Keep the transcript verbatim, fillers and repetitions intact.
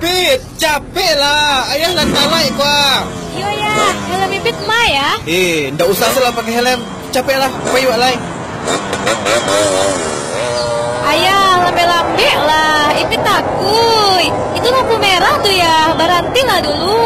Ipit, capek lah. Ayah dan naik gua. Iya ya, helm Ipit mah ya. Eh, ndak usah salah pakai helm. Capek lah, payu lain. Ayah, lambe-lambe lah. Ipit takut. Itu lampu merah tuh ya. Berhenti lah dulu.